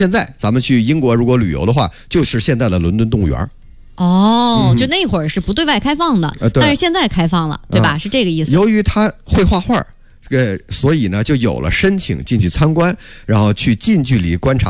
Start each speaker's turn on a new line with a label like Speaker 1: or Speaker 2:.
Speaker 1: 现在咱们去英国如果旅游的话，就是现在的伦敦动物园。
Speaker 2: 哦，就那会儿是不对外开放的，但是现在开放了，对吧？是这个意思。
Speaker 1: 由于他会画画，所以呢就有了申请进去参观，然后去近距离观察